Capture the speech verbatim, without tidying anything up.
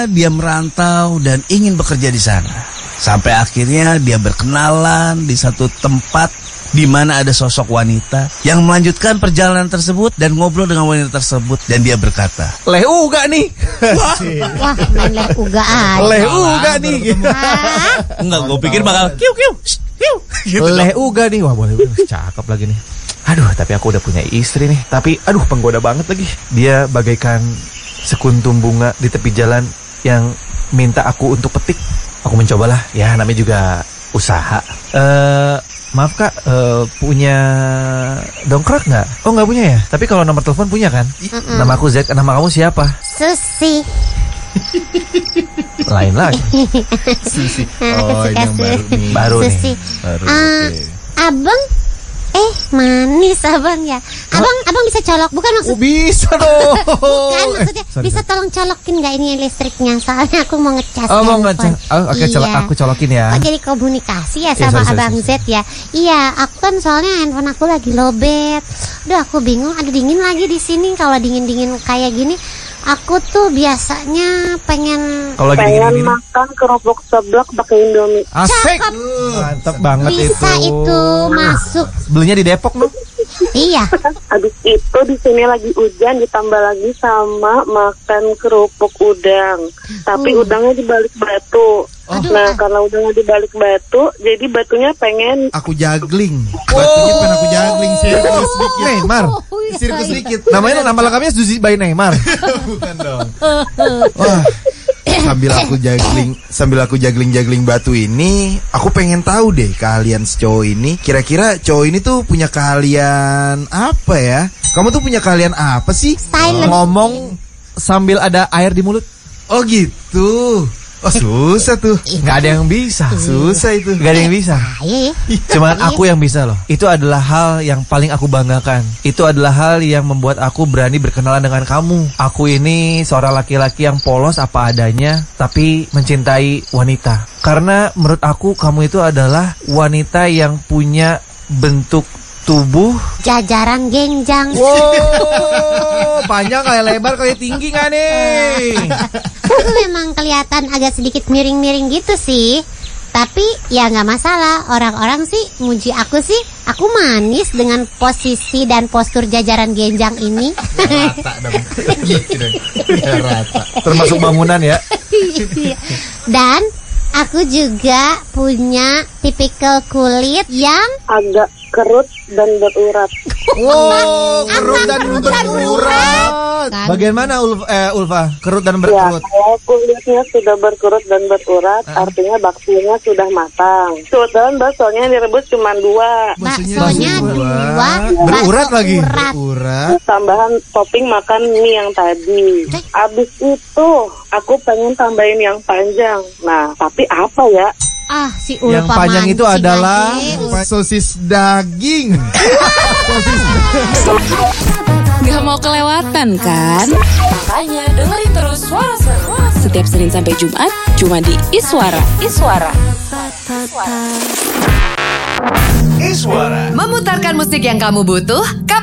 lama dia merantau dan ingin bekerja di sana. Sampai akhirnya dia berkenalan di satu tempat di mana ada sosok wanita yang melanjutkan perjalanan tersebut dan ngobrol dengan wanita tersebut, dan dia berkata, "Leh uga nih." Wah, wah main leh uga aja. Leh uga nih. Enggak, gue pikir bakal kiu kiu. Kiu. Gitu Leh uga nih. Wah, boleh. Cakep lagi nih. Aduh, tapi aku udah punya istri nih. Tapi aduh, penggoda banget lagi. Dia bagaikan sekuntum bunga di tepi jalan yang minta aku untuk petik. Aku mencobalah. Ya, namanya juga usaha. Eh, maaf Kak, uh, punya dongkrak nggak? Oh, nggak punya ya? Tapi kalau nomor telepon punya kan? Mm-mm. Nama aku Z, nama kamu siapa? Susi. Lain lagi. Susi. Oh, ini yang baru nih. Baru Susi. nih. Baru. Uh, Okay. Abang, eh manis abang ya. Abang, abang bisa colok, bukan maksud? Oh, bisa dong. Bukan maksudnya, eh, sorry, bisa sorry. tolong colokin nggak ini listriknya? Soalnya aku mau ngecas. Oh, mau handphone. ngecas. Oh, oke, okay, Iya. colok, aku colokin ya. Oh, jadi komunikasi ya Iya, sama sorry, sorry, abang sorry. Z ya. Iya, aku kan soalnya handphone aku lagi lowbat. Udah aku bingung, ada dingin lagi di sini. Kalau dingin-dingin kayak gini, aku tuh biasanya pengen Kalau lagi pengen dingin-dingin. makan kerupuk seblak pakai Indomie. Asik. Cakep. Mantap banget bisa itu. itu masuk. Belinya di Depok loh. Iya. Habis itu di sini lagi hujan, ditambah lagi sama makan kerupuk udang. Tapi Uh. udangnya di balik batu. Aduh, Nah, ah. karena udangnya di balik batu, jadi batunya pengen Aku juggling. Batunya pengen aku juggling, sirkus sedikit. Neymar. Oh, iya, Sirkus iya. sedikit. Namanya nama lengkapnya Suzy by Neymar. Bukan dong. Wah, sambil aku juggling, sambil aku juggling-juggling batu ini, aku pengen tahu deh keahlian si cowok ini. Kira-kira cowok ini tuh punya keahlian apa ya? Kamu tuh punya keahlian apa sih? Silent. Ngomong sambil ada air di mulut. Oh gitu. Oh susah tuh. Nggak ada yang bisa. Susah itu. Nggak ada yang bisa. Iya. Cuman aku yang bisa loh. Itu adalah hal yang paling aku banggakan. Itu adalah hal yang membuat aku berani berkenalan dengan kamu. Aku ini seorang laki-laki yang polos apa adanya, tapi mencintai wanita. Karena menurut aku kamu itu adalah wanita yang punya bentuk tubuh Jajaran genjang. wow, panjang kayak lebar kayak tinggi nggak nih? Aku memang kelihatan agak sedikit miring-miring gitu sih. Tapi ya nggak masalah. Orang-orang sih muji aku sih. Aku manis dengan posisi dan postur jajaran genjang ini. Rata dong. Gitu dong. Biar rata. Termasuk bangunan ya. Dan aku juga punya tipikal kulit yang agak kerut dan berurat. Wow, kerut dan berurat. Kan? Bagian mana Ulfa, eh, Ulfa? Kerut dan Ya, berkerut. kalau kulitnya sudah berkerut dan berurat, artinya baksonya sudah matang. Kebetulan baksonya yang direbus cuma dua. baksonya dua. dua, Berurat bakso lagi. urat. Urat. Tambahan topping makan mie yang tadi. Abis itu aku pengen tambahin yang panjang. Nah, tapi apa ya? Ah, si Ulfa Yang panjang itu mancing adalah aja. Sosis daging. Gak mau kelewatan kan? Makanya dengerin terus Suara Seru setiap Senin sampai Jumat cuma di Iswara. Iswara. Iswara. Memutarkan musik yang kamu butuh.